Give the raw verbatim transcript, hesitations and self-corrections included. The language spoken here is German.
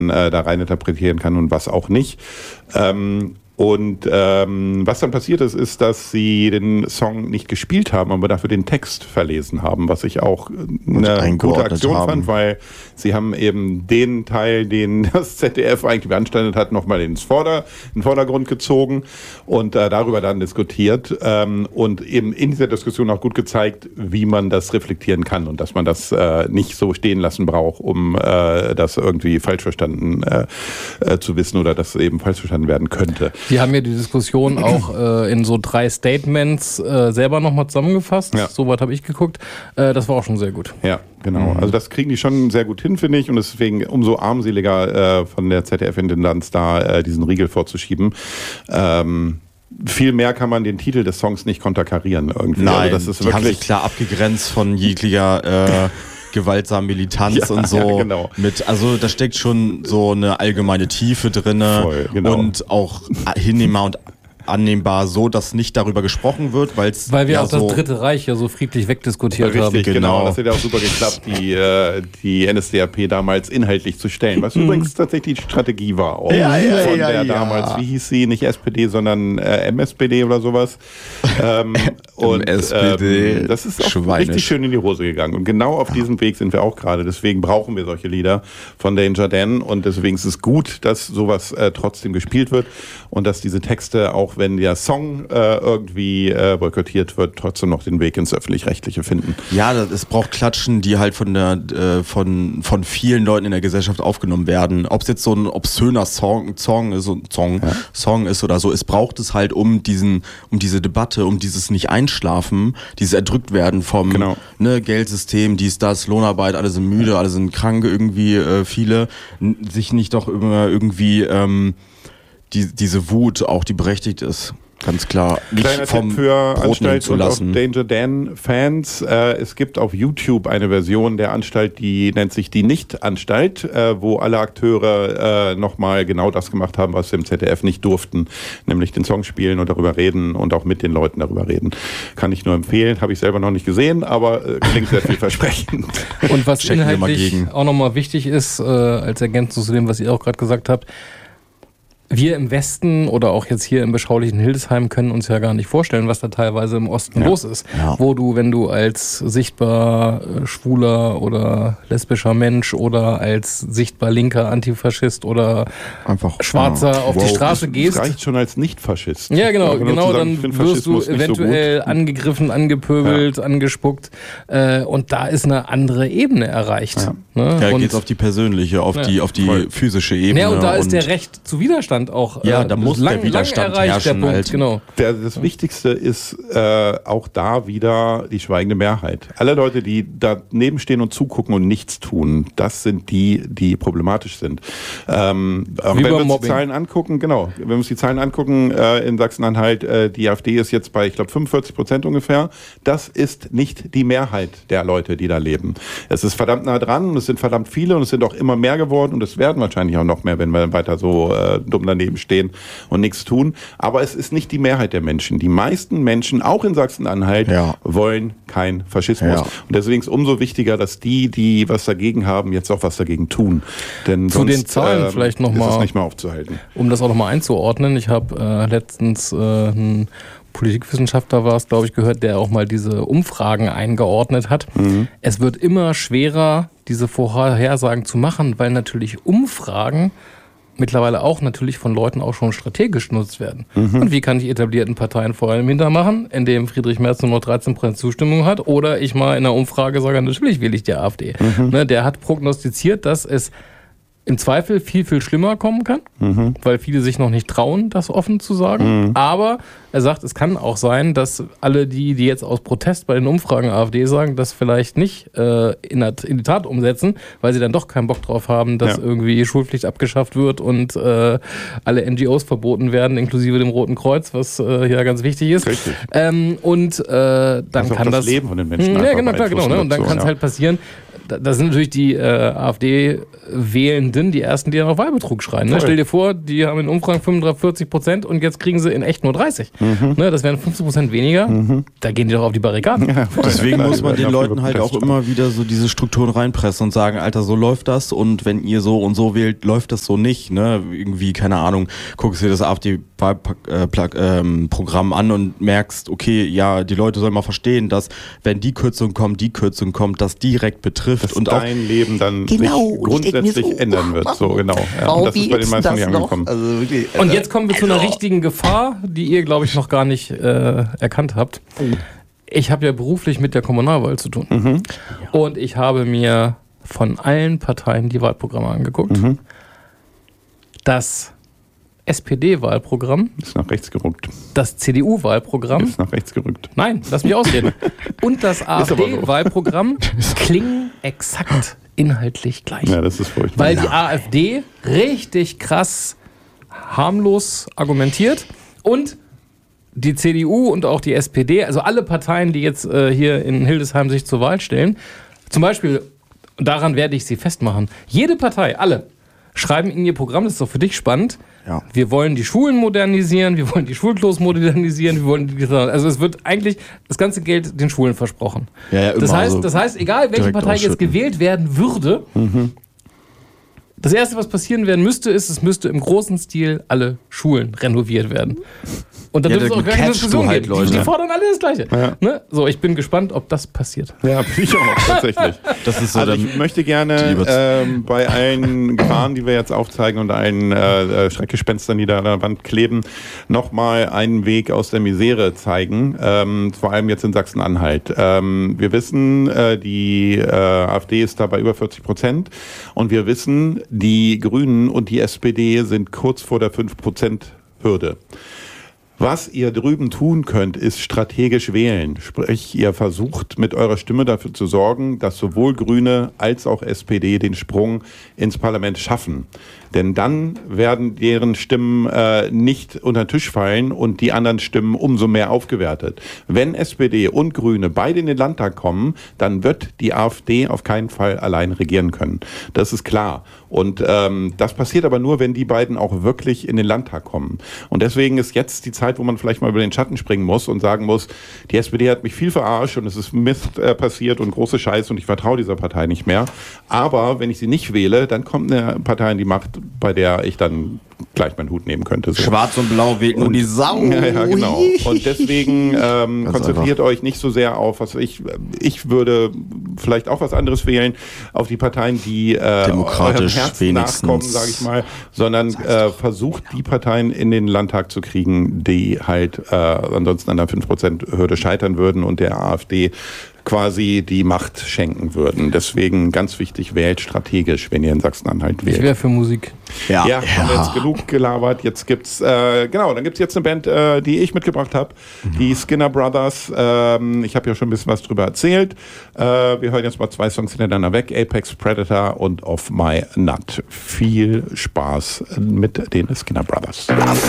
äh, da rein interpretieren kann und was auch nicht. Ähm, Und ähm, was dann passiert ist, ist, dass sie den Song nicht gespielt haben, aber dafür den Text verlesen haben, was ich auch eine gute Aktion haben. fand, weil sie haben eben den Teil, den das Z D F eigentlich beanstandet hat, nochmal ins Vorder-, in den Vordergrund gezogen und äh, darüber dann diskutiert ähm, und eben in dieser Diskussion auch gut gezeigt, wie man das reflektieren kann und dass man das äh, nicht so stehen lassen braucht, um äh, das irgendwie falsch verstanden äh, äh, zu wissen oder dass eben falsch verstanden werden könnte. Die haben ja die Diskussion auch äh, in so drei Statements äh, selber nochmal zusammengefasst. Ja. Soweit habe ich geguckt. Äh, das war auch schon sehr gut. Ja, genau. Mhm. Also das kriegen die schon sehr gut hin, finde ich. Und deswegen umso armseliger äh, von der Z D F-Intendanz da äh, diesen Riegel vorzuschieben. Ähm, viel mehr kann man den Titel des Songs nicht konterkarieren irgendwie. Nein, also das ist die wirklich haben sich klar abgegrenzt von jeglicher... Äh gewaltsame Militanz ja, und so. Ja, genau. Mit, also da steckt schon so eine allgemeine Tiefe drin. Voll, genau. Und auch hinnehmbar und annehmbar so, dass nicht darüber gesprochen wird, weil's weil wir ja auch so das Dritte Reich ja so friedlich wegdiskutiert richtig, haben. Richtig, genau. genau. Das hat ja auch super geklappt, die, äh, die N S D A P damals inhaltlich zu stellen. Was übrigens tatsächlich die Strategie war. Auch ja, ja, von ja, der ja. damals, wie hieß sie, nicht S P D, sondern äh, M S P D oder sowas. Ähm, und M S P D, ähm, das ist auch richtig schön in die Hose gegangen. Und genau auf ja. diesem Weg sind wir auch gerade. Deswegen brauchen wir solche Lieder von Danger Dan. Und deswegen ist es gut, dass sowas äh, trotzdem gespielt wird und dass diese Texte, auch wenn der Song Äh, irgendwie äh, boykottiert wird, trotzdem noch den Weg ins Öffentlich-Rechtliche finden. Ja, es braucht Klatschen, die halt von der äh, von von vielen Leuten in der Gesellschaft aufgenommen werden. Ob es jetzt so ein obszöner Song, Song ist, Song, ja. Song ist oder so, es braucht es halt um diesen, um diese Debatte, um dieses Nicht-Einschlafen, dieses Erdrücktwerden vom genau. ne, Geldsystem, dies, das, Lohnarbeit, alle sind müde, alle sind krank irgendwie, äh, viele, n- sich nicht doch immer irgendwie ähm, die, diese Wut, auch die berechtigt ist. Ganz klar. Nicht Kleiner vom Tipp für Brot Anstalt zu und auch lassen. Danger Dan-Fans. Äh, es gibt auf YouTube eine Version der Anstalt, die nennt sich die Nicht-Anstalt, äh, wo alle Akteure äh, nochmal genau das gemacht haben, was sie im Z D F nicht durften. Nämlich den Song spielen und darüber reden und auch mit den Leuten darüber reden. Kann ich nur empfehlen. Habe ich selber noch nicht gesehen, aber äh, klingt sehr vielversprechend. Und was inhaltlich auch nochmal wichtig ist, äh, als Ergänzung zu dem, was ihr auch gerade gesagt habt, wir im Westen oder auch jetzt hier im beschaulichen Hildesheim können uns ja gar nicht vorstellen, was da teilweise im Osten ja. los ist. Ja. Wo du, wenn du als sichtbar äh, schwuler oder lesbischer Mensch oder als sichtbar linker Antifaschist oder einfach Schwarzer ja. auf wow. die Straße das, gehst. Das reicht schon als Nicht-Faschist. Ja, genau, genau, sagen, dann wirst du eventuell so angegriffen, angepöbelt, ja. angespuckt. Äh, und da ist eine andere Ebene erreicht. Ja, ne? ja geht auf die persönliche, auf ja. die, auf die Voll. physische Ebene. Ja, und da ist und der Recht zu Widerstand auch ja, da muss lang, der Widerstand erreicht, herrschen. Der Punkt, genau. der, das Wichtigste ist äh, auch da wieder die schweigende Mehrheit. Alle Leute, die daneben stehen und zugucken und nichts tun, das sind die, die problematisch sind. Ähm, wenn wir uns die Zahlen angucken, genau, wenn wir uns die Zahlen angucken äh, in Sachsen-Anhalt, äh, die AfD ist jetzt bei, ich glaube, fünfundvierzig Prozent ungefähr. Das ist nicht die Mehrheit der Leute, die da leben. Es ist verdammt nah dran und es sind verdammt viele und es sind auch immer mehr geworden und es werden wahrscheinlich auch noch mehr, wenn wir weiter so äh, dumm daneben stehen und nichts tun. Aber es ist nicht die Mehrheit der Menschen. Die meisten Menschen, auch in Sachsen-Anhalt, ja. wollen keinen Faschismus. Ja. Und deswegen ist es umso wichtiger, dass die, die was dagegen haben, jetzt auch was dagegen tun. Denn zu sonst, den Zahlen äh, vielleicht noch ist mal, es nicht mehr aufzuhalten. Um das auch nochmal einzuordnen. Ich habe äh, letztens äh, einen Politikwissenschaftler war es, glaube ich, gehört, der auch mal diese Umfragen eingeordnet hat. Mhm. Es wird immer schwerer, diese Vorhersagen zu machen, weil natürlich Umfragen mittlerweile auch natürlich von Leuten auch schon strategisch genutzt werden. Mhm. Und wie kann ich etablierten Parteien vor allem hintermachen, indem Friedrich Merz nur noch dreizehn Prozent Zustimmung hat oder ich mal in einer Umfrage sage, natürlich wähle ich die AfD. Mhm. Ne, der hat prognostiziert, dass es im Zweifel viel, viel schlimmer kommen kann, mhm. weil viele sich noch nicht trauen, das offen zu sagen. Mhm. Aber er sagt, es kann auch sein, dass alle die, die jetzt aus Protest bei den Umfragen AfD sagen, das vielleicht nicht äh, in, der, in die Tat umsetzen, weil sie dann doch keinen Bock drauf haben, dass ja. irgendwie Schulpflicht abgeschafft wird und äh, alle N G Os verboten werden, inklusive dem Roten Kreuz, was äh, hier ganz wichtig ist. Richtig. Ähm, und äh, dann also kann das das Leben von den Menschen mh, ja, genau, klar, genau. Ne? Und dann so, kann es ja. halt passieren, da, da sind natürlich die äh, AfD-Wählenden die ersten, die dann auf Wahlbetrug schreien. Ne? Stell dir vor, die haben in Umfragen fünfundvierzig Prozent und jetzt kriegen sie in echt nur dreißig. Mhm. Ne? Das wären fünfzehn Prozent weniger. Mhm. Da gehen die doch auf die Barrikaden. Ja, deswegen ja, muss man den Leuten halt auch immer wieder so diese Strukturen reinpressen und sagen, Alter, so läuft das und wenn ihr so und so wählt, läuft das so nicht. Ne? Irgendwie, keine Ahnung, guckst dir das AfD-Programm an und merkst, okay, ja, die Leute sollen mal verstehen, dass wenn die Kürzung kommt, die Kürzung kommt, das direkt betrifft dass und dein auch Leben dann genau, sich grundsätzlich so, ändern wird. So, genau. Ja, und das ist bei den meisten nicht angekommen. Also wirklich, also, und jetzt kommen wir zu einer richtigen Gefahr, die ihr, glaube ich, noch gar nicht äh, erkannt habt. Ich habe ja beruflich mit der Kommunalwahl zu tun. Mhm. Und ich habe mir von allen Parteien die Wahlprogramme angeguckt. Mhm. Das S P D-Wahlprogramm ist nach rechts gerückt. Das C D U-Wahlprogramm ist nach rechts gerückt. Nein, lass mich ausreden. Und das AfD-Wahlprogramm so. klingen exakt inhaltlich gleich. Ja, das ist furchtbar. Weil ja. die AfD richtig krass harmlos argumentiert und die C D U und auch die S P D, also alle Parteien, die jetzt äh, hier in Hildesheim sich zur Wahl stellen, zum Beispiel, daran werde ich sie festmachen, jede Partei, alle, schreiben in ihr Programm, das ist doch für dich spannend, ja. wir wollen die Schulen modernisieren, wir wollen die Schulklos modernisieren, wir wollen die, also es wird eigentlich das ganze Geld den Schulen versprochen. Ja, ja, das, heißt, so das heißt, egal welche Partei jetzt gewählt werden würde, mhm. das Erste, was passieren werden müsste, ist, es müsste im großen Stil alle Schulen renoviert werden. Und dann ja, dürfte es auch gar keine Diskussion halt geben. Die, die fordern alle das Gleiche. Ja. Ne? So, ich bin gespannt, ob das passiert. Ja, bin ich auch tatsächlich. Das ist so also ich möchte gerne ähm, bei allen Gefahren, die wir jetzt aufzeigen und allen äh, Schreckgespenstern, die da an der Wand kleben, nochmal einen Weg aus der Misere zeigen. Ähm, vor allem jetzt in Sachsen-Anhalt. Ähm, wir wissen, äh, die äh, AfD ist da bei über vierzig Prozent. Und wir wissen, die Grünen und die S P D sind kurz vor der fünf Prozent Hürde. Was ihr drüben tun könnt, ist strategisch wählen. Sprich, ihr versucht mit eurer Stimme dafür zu sorgen, dass sowohl Grüne als auch S P D den Sprung ins Parlament schaffen. Denn dann werden deren Stimmen äh, nicht unter den Tisch fallen und die anderen Stimmen umso mehr aufgewertet. Wenn S P D und Grüne beide in den Landtag kommen, dann wird die AfD auf keinen Fall allein regieren können. Das ist klar. Und ähm, das passiert aber nur, wenn die beiden auch wirklich in den Landtag kommen. Und deswegen ist jetzt die Zeit, wo man vielleicht mal über den Schatten springen muss und sagen muss, die S P D hat mich viel verarscht und es ist Mist äh, passiert und große Scheiße und ich vertraue dieser Partei nicht mehr. Aber wenn ich sie nicht wähle, dann kommt eine Partei an die Macht, bei der ich dann gleich meinen Hut nehmen könnte. So. Schwarz und Blau wählt nur die Sau. Ja, ja, genau. Und deswegen ähm, konzentriert einfach. euch nicht so sehr auf, was ich, ich würde vielleicht auch was anderes wählen, auf die Parteien, die äh, demokratisch eurem Herzen nachkommen, sage ich mal, sondern äh, versucht die Parteien in den Landtag zu kriegen, die halt äh, ansonsten an der fünf Prozent Hürde scheitern würden und der AfD quasi die Macht schenken würden. Deswegen ganz wichtig, wählt strategisch, wenn ihr in Sachsen-Anhalt wählt. Ich wäre für Musik. Ja, ja, haben wir jetzt genug gelabert. Jetzt gibt's, äh, genau, dann gibt's jetzt eine Band, äh, die ich mitgebracht habe, mhm. die Skinner Brothers. Ähm, ich habe ja schon ein bisschen was drüber erzählt. Äh, wir hören jetzt mal zwei Songs hintereinander weg, Apex Predator und Off My Nut. Viel Spaß mit den Skinner Brothers.